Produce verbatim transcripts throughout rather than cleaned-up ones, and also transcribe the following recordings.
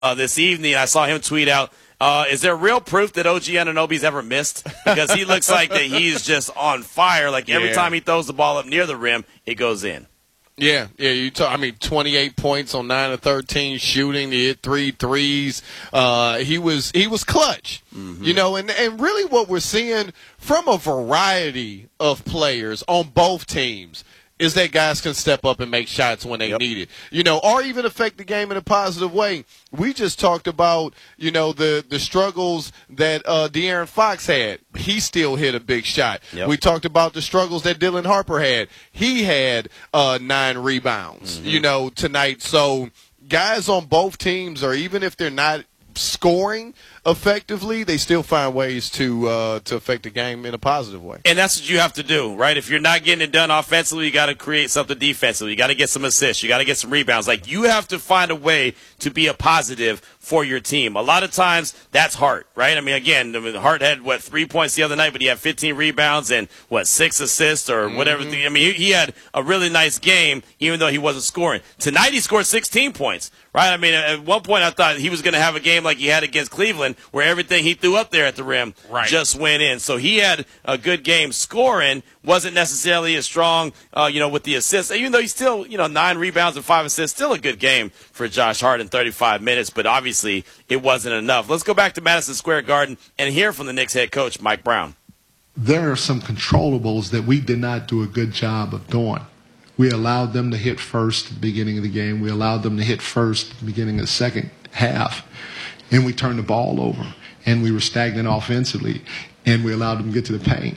uh, this evening. I saw him tweet out, uh, is there real proof that O G Anunoby's ever missed? Because he looks like that he's just on fire. Like every yeah. time he throws the ball up near the rim, it goes in. Yeah, yeah. You talk, I mean, twenty-eight points on nine of thirteen shooting. He hit three threes. Uh, he was he was clutch, mm-hmm. you know. And and really, what we're seeing from a variety of players on both teams is that guys can step up and make shots when they yep. need it, you know, or even affect the game in a positive way. We just talked about, you know, the, the struggles that uh, De'Aaron Fox had. He still hit a big shot. Yep. We talked about the struggles that Dylan Harper had. He had uh, nine rebounds, mm-hmm. you know, tonight. So guys on both teams, or even if they're not scoring effectively, they still find ways to uh, to affect the game in a positive way. And that's what you have to do, right? If you're not getting it done offensively, you got to create something defensively. You got to get some assists. You got to get some rebounds. Like, you have to find a way to be a positive for your team. A lot of times, that's Hart, right? I mean, again, Hart had, what, three points the other night, but he had fifteen rebounds and, what, six assists or mm-hmm. whatever. I mean, he, he had a really nice game, even though he wasn't scoring. Tonight, he scored sixteen points, right? I mean, at one point, I thought he was going to have a game like he had against Cleveland, where everything he threw up there at the rim right. just went in. So he had a good game scoring, wasn't necessarily as strong, uh, you know, with the assists. Even though he's still, you know, nine rebounds and five assists, still a good game for Josh Hart in thirty-five minutes, but obviously it wasn't enough. Let's go back to Madison Square Garden and hear from the Knicks head coach, Mike Brown. There are some controllables that we did not do a good job of doing. We allowed them to hit first at the beginning of the game. We allowed them to hit first at the beginning of the second half. And we turned the ball over. And we were stagnant offensively. And we allowed them to get to the paint.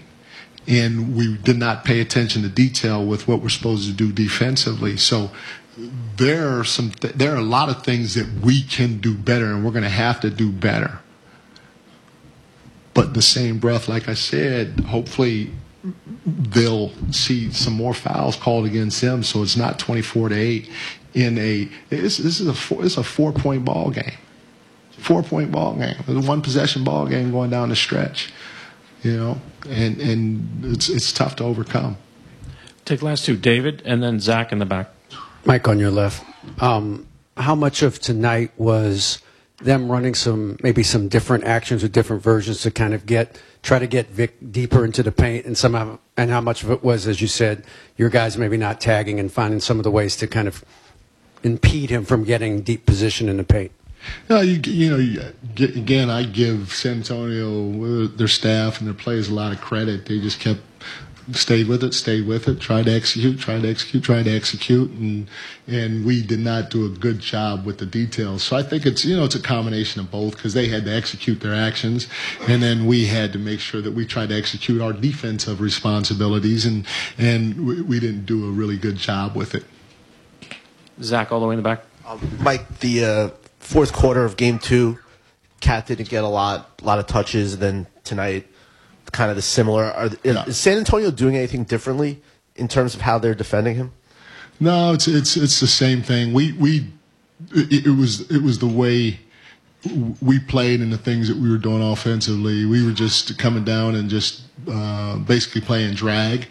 And we did not pay attention to detail with what we're supposed to do defensively. So there are some th- there are a lot of things that we can do better, and we're going to have to do better. But in the same breath, like I said, hopefully they'll see some more fouls called against them, so it's not twenty-four to eight in a this, this is a four, it's a four point ball game, four point ball game, it's a one possession ball game going down the stretch, you know, and and it's it's tough to overcome. Take the last two, David, and then Zach in the back. Mike on your left. Um, how much of tonight was them running some, maybe some different actions or different versions to kind of get, try to get Vic deeper into the paint, and somehow, and how much of it was, as you said, your guys maybe not tagging and finding some of the ways to kind of impede him from getting deep position in the paint? No, you, you know, you, again, I give San Antonio, their staff and their players a lot of credit. They just kept stayed with it, stayed with it, tried to execute, tried to execute, tried to execute, and and we did not do a good job with the details. So I think it's, you know, it's a combination of both, because they had to execute their actions, and then we had to make sure that we tried to execute our defensive responsibilities, and and we, we didn't do a really good job with it. Zach, all the way in the back. Um, Mike, the uh, fourth quarter of game two, Cat didn't get a lot, a lot of touches. Then tonight, kind of the similar. Are, yeah. Is San Antonio doing anything differently in terms of how they're defending him? No, it's it's it's the same thing. We we it, it was it was the way we played and the things that we were doing offensively. We were just coming down and just uh, basically playing drag,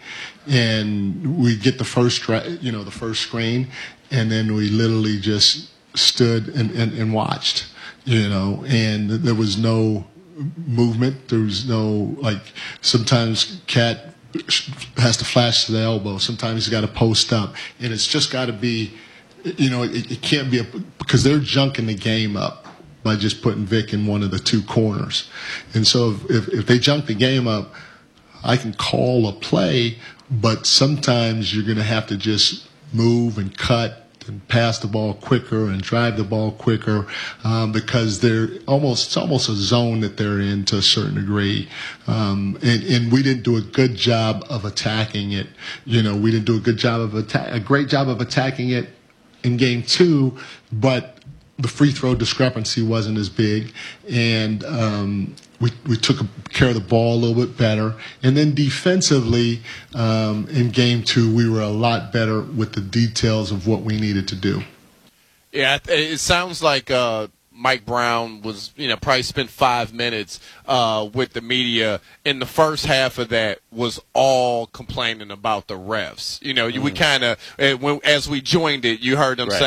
and we get the first dra- you know the first screen, and then we literally just stood and, and, and watched, you know, and there was no movement. There was no, like, sometimes Cat has to flash to the elbow. Sometimes he's got to post up, and it's just got to be, you know, it, it can't be a, because they're junking the game up by just putting Vic in one of the two corners. And so if, if they junk the game up, I can call a play, but sometimes you're going to have to just move and cut and pass the ball quicker and drive the ball quicker, um, because they're almost, it's almost a zone that they're in to a certain degree. Um, and, and we didn't do a good job of attacking it. You know, we didn't do a good job of atta- a great job of attacking it in game two, but the free throw discrepancy wasn't as big. And, um, We, we took care of the ball a little bit better. And then defensively, um, in game two, we were a lot better with the details of what we needed to do. Yeah, it sounds like uh, Mike Brown was, you know, probably spent five minutes uh, with the media. In the first half of that was all complaining about the refs. You know, mm. we kind of, as we joined it, you heard them right. say,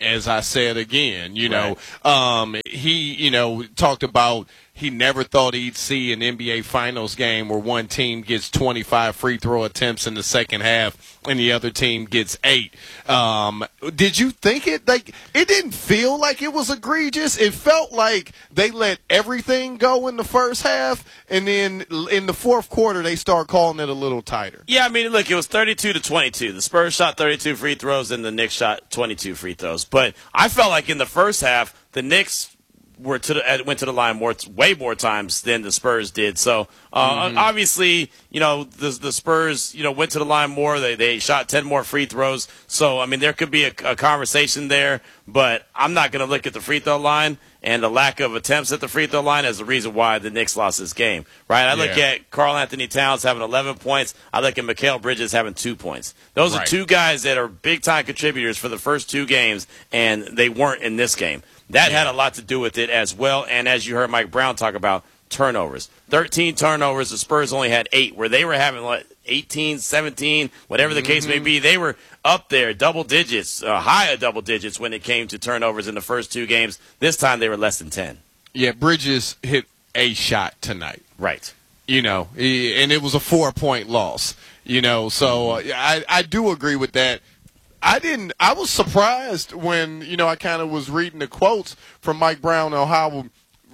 as I said again. You know, Right. um, he, you know, talked about he never thought he'd see an N B A Finals game where one team gets twenty-five free throw attempts in the second half and the other team gets eight. Um, did you think it like it didn't feel like it was egregious? It felt like they let everything go in the first half, and then in the fourth quarter they start calling it a little tighter. Yeah, I mean, look, it was thirty-two to twenty-two. The Spurs shot thirty-two free throws, and the Knicks shot twenty-two free throws. But I felt like in the first half, the Knicks were to the, went to the line more, way more times than the Spurs did. So uh, mm-hmm. obviously, you know, the the Spurs, you know, went to the line more. They they shot ten more free throws. So I mean, there could be a, a conversation there, but I'm not going to look at the free throw line and the lack of attempts at the free throw line as the reason why the Knicks lost this game. Right? I look yeah. at Karl Anthony Towns having eleven points. I look at Mikal Bridges having two points. Those right. are two guys that are big time contributors for the first two games, and they weren't in this game. That yeah. had a lot to do with it as well. And as you heard Mike Brown talk about, turnovers. thirteen turnovers. The Spurs only had eight, where they were having, what, eighteen, seventeen, whatever the mm-hmm. case may be. They were up there, double digits, uh, higher double digits when it came to turnovers in the first two games. This time they were less than ten. Yeah, Bridges hit a shot tonight. Right. You know, and it was a four-point loss. You know, so uh, I, I do agree with that. I didn't. I was surprised when, you know, I kind of was reading the quotes from Mike Brown on how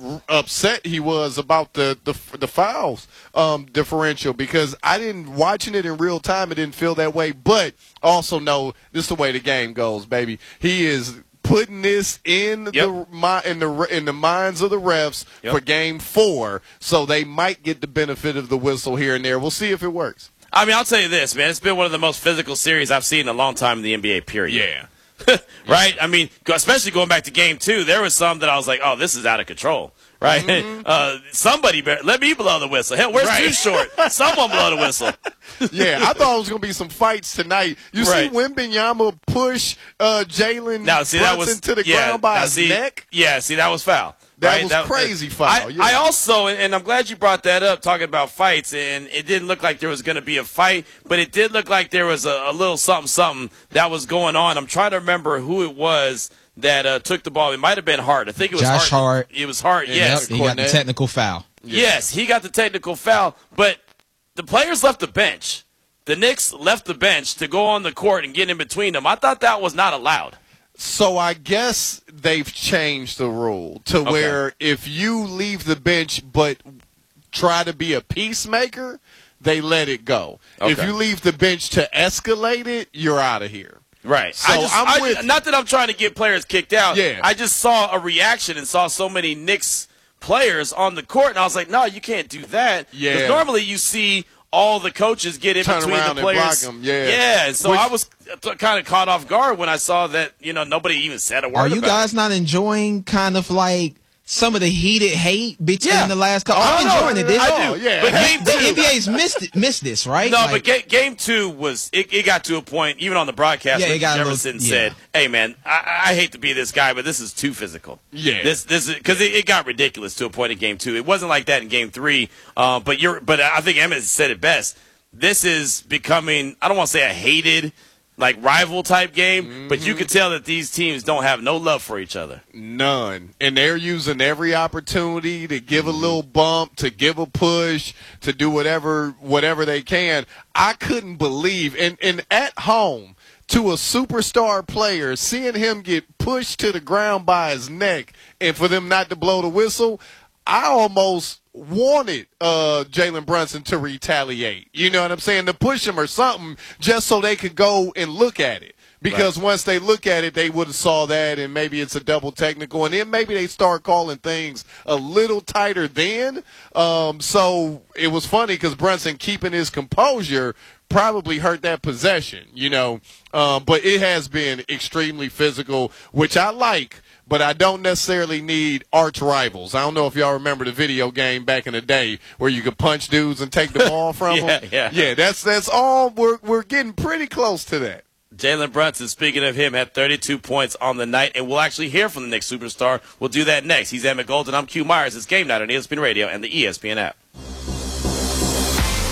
upset he was about the the, the fouls um, differential, because I didn't watching it in real time. It didn't feel that way, but also know this is the way the game goes, baby. He is putting this in yep. the in the in the minds of the refs yep. for game four, so they might get the benefit of the whistle here and there. We'll see if it works. I mean, I'll tell you this, man. It's been one of the most physical series I've seen in a long time in the N B A, period. Yeah. Right? I mean, especially going back to game two, there was some that I was like, oh, this is out of control. Right? Mm-hmm. Uh, somebody, better, let me blow the whistle. Hell, where's right. Too Short? Someone blow the whistle. Yeah, I thought it was going to be some fights tonight. You right. see Wembanyama push uh, Jalen Brunson to the yeah, ground by now, his see, neck? Yeah, see, that was foul. That right? was that, crazy that, foul. I, yeah. I also, and I'm glad you brought that up, talking about fights, and it didn't look like there was going to be a fight, but it did look like there was a, a little something, something that was going on. I'm trying to remember who it was that uh, took the ball. It might have been Hart. I think it was Josh Hart. Hart. It was Hart, yes. Yep, he got the technical foul. Yeah. Yes, he got the technical foul, but the players left the bench. The Knicks left the bench to go on the court and get in between them. I thought that was not allowed. So I guess they've changed the rule to okay. where if you leave the bench but try to be a peacemaker, they let it go. Okay. If you leave the bench to escalate it, you're out of here. Right. So I just, I'm I, with not that I'm trying to get players kicked out. Yeah. I just saw a reaction and saw so many Knicks players on the court, and I was like, no, you can't do that. Yeah. Because normally you see all the coaches get in Turn between around the players. and block them. Yeah. Yeah. And so Which, I was kind of caught off guard when I saw that, you know, nobody even said a word Are you about guys it. not enjoying kind of like some of the heated hate between Yeah. the last couple? Oh, I'm no, enjoying it. This, I do. yeah. But game the two, N B A's missed it, missed this, right? No, Like, but ga- game two was it, it got to a point, even on the broadcast, Yeah, it where got a little- Jefferson yeah. said, "Hey, man, I, I hate to be this guy, but this is too physical." Yeah. this this because it, it got ridiculous to a point in game two. It wasn't like that in game three, uh, but you're but I think Emmett said it best. This is becoming, I don't want to say a hated, like rival type game, mm-hmm. but you can tell that these teams don't have no love for each other. None. And they're using every opportunity to give a little bump, to give a push, to do whatever whatever they can. I couldn't believe, and, and at home, to a superstar player, seeing him get pushed to the ground by his neck and for them not to blow the whistle, I almost wanted uh, Jalen Brunson to retaliate. You know what I'm saying? To push him or something just so they could go and look at it. Because right. once they look at it, they would have saw that, and maybe it's a double technical, and then maybe they start calling things a little tighter then. Um, so it was funny because Brunson keeping his composure probably hurt that possession, you know. Um, but it has been extremely physical, which I like. But I don't necessarily need arch rivals. I don't know if y'all remember the video game back in the day where you could punch dudes and take the ball from yeah, them. Yeah, yeah. That's that's all. We're we're getting pretty close to that. Jalen Brunson, speaking of him, had thirty-two points on the night, and we'll actually hear from the Knicks superstar. We'll do that next. He's Emmett Golden. I'm Q Myers. It's Game Night on E S P N Radio and the E S P N app.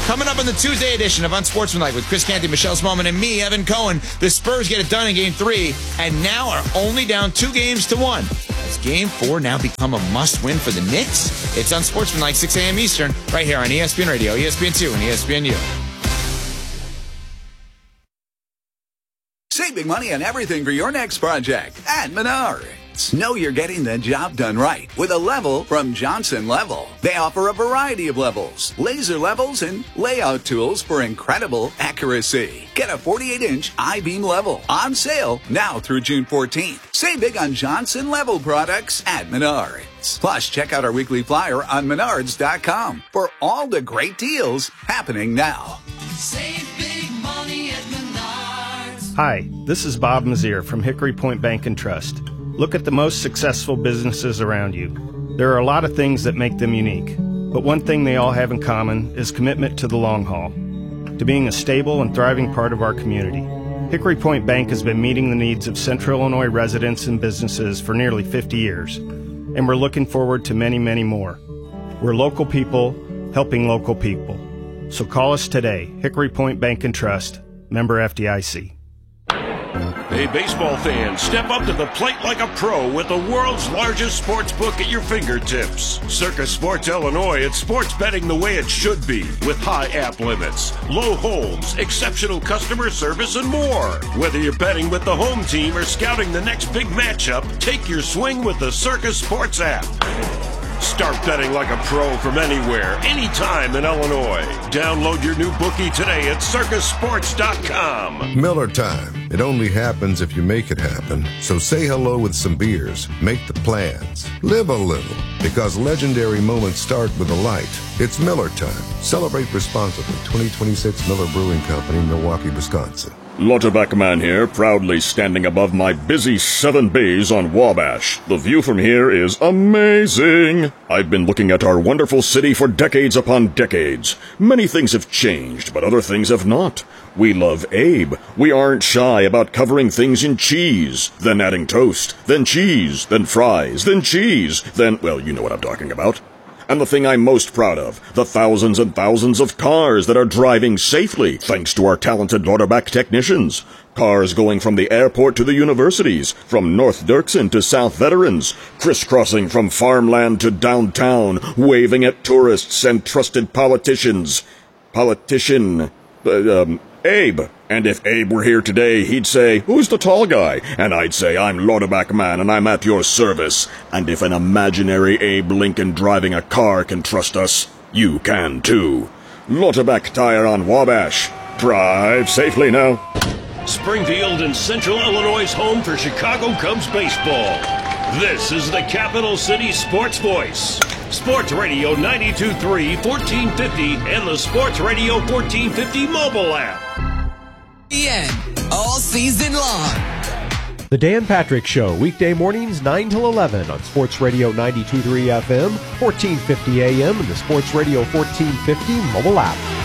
Coming up on the Tuesday edition of Unsportsmanlike with Chris Canty, Michelle Smallman, and me, Evan Cohen, the Spurs get it done in Game three and now are only down two games to one. Has Game four now become a must-win for the Knicks? It's Unsportsmanlike, six a.m. Eastern, right here on E S P N Radio, E S P N two, and E S P N U. Save big money on everything for your next project at Menards. Know you're getting the job done right with a level from Johnson Level. They offer a variety of levels, laser levels, and layout tools for incredible accuracy. Get a forty-eight inch I-beam level on sale now through June fourteenth. Save big on Johnson Level products at Menards. Plus, check out our weekly flyer on menards dot com for all the great deals happening now. Save big money at Menards. Hi, this is Bob Mazier from Hickory Point Bank and Trust. Look at the most successful businesses around you. There are a lot of things that make them unique, but one thing they all have in common is commitment to the long haul, to being a stable and thriving part of our community. Hickory Point Bank has been meeting the needs of Central Illinois residents and businesses for nearly fifty years, and we're looking forward to many, many more. We're local people helping local people. So call us today, Hickory Point Bank and Trust, member F D I C. Hey, baseball fans, step up to the plate like a pro with the world's largest sports book at your fingertips. Circus Sports Illinois, it's sports betting the way it should be, with high app limits, low holds, exceptional customer service, and more. Whether you're betting with the home team or scouting the next big matchup, take your swing with the Circus Sports app. Start betting like a pro from anywhere, anytime in Illinois. Download your new bookie today at circus sports dot com. Miller time. It only happens if you make it happen. So say hello with some beers. Make the plans. Live a little. Because legendary moments start with a light. It's Miller time. Celebrate responsibly. twenty twenty-six Miller Brewing Company, Milwaukee, Wisconsin. Lauterbach Man here, proudly standing above my busy Seven Bays on Wabash. The view from here is amazing. I've been looking at our wonderful city for decades upon decades. Many things have changed, but other things have not. We love Abe. We aren't shy about covering things in cheese, then adding toast, then cheese, then fries, then cheese, then, well, you know what I'm talking about. And the thing I'm most proud of, the thousands and thousands of cars that are driving safely thanks to our talented Lauterbach technicians. Cars going from the airport to the universities, from North Dirksen to South Veterans, crisscrossing from farmland to downtown, waving at tourists and trusted politicians. Politician, uh, um, Abe. And if Abe were here today, he'd say, "Who's the tall guy?" And I'd say, "I'm Lauterbach Man, and I'm at your service." And if an imaginary Abe Lincoln driving a car can trust us, you can too. Lauterbach Tire on Wabash. Drive safely now. Springfield and Central Illinois' home for Chicago Cubs baseball. This is the Capital City Sports Voice. Sports Radio ninety-two point three, fourteen fifty, and the Sports Radio fourteen fifty mobile app. The end. All season long. The Dan Patrick Show, weekday mornings nine till eleven on Sports Radio ninety-two point three F M, fourteen fifty A M, and the Sports Radio fourteen fifty mobile app.